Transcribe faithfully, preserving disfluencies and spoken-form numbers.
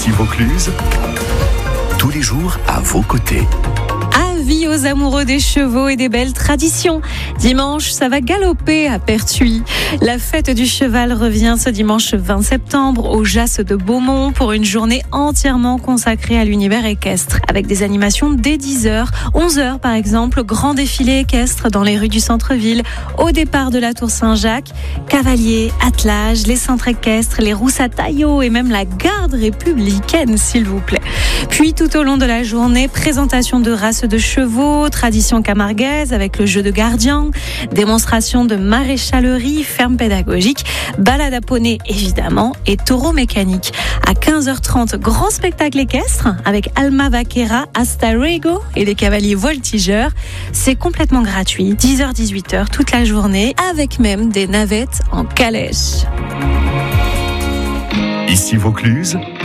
Ici Vaucluse, tous les jours à vos côtés. Avis aux amoureux des chevaux et des belles traditions. Dimanche, ça va galoper à Pertuis. La fête du cheval revient ce dimanche vingt septembre au Jas de Beaumont pour une journée entièrement consacrée à l'univers équestre, avec des animations dès dix heures, onze heures par exemple, grand défilé équestre dans les rues du centre-ville, au départ de la Tour Saint-Jacques, cavaliers, attelages, les centres équestres, les rousses à taillot et même la garde républicaine, s'il vous plaît. Puis tout au long de la journée, présentation de races de chevaux, tradition camarguaise avec le jeu de gardien, démonstration de maréchalerie, ferme pédagogique, balade à poney évidemment et taureau mécanique. À quinze heures trente, grand spectacle équestre avec Alma Vaquera, Astarego et les cavaliers voltigeurs. C'est complètement gratuit, dix heures dix-huit heures toute la journée avec même des navettes en calèche. Ici Vaucluse,